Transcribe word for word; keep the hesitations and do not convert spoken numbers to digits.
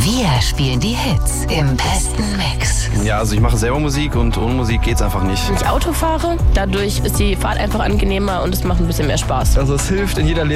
Wir spielen die Hits im besten Mix. Ja, also ich mache selber Musik und ohne Musik geht's einfach nicht. Wenn ich Auto fahre, dadurch ist die Fahrt einfach angenehmer und es macht ein bisschen mehr Spaß. Also es hilft in jeder